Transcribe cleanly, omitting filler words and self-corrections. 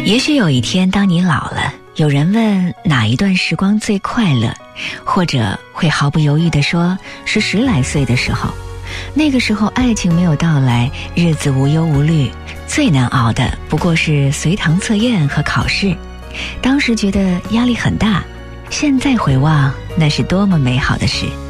也许有一天当你老了，有人问哪一段时光最快乐，或者会毫不犹豫地说是10来岁的时候。那个时候爱情没有到来，日子无忧无虑，最难熬的不过是随堂测验和考试。当时觉得压力很大，现在回望那是多么美好的事。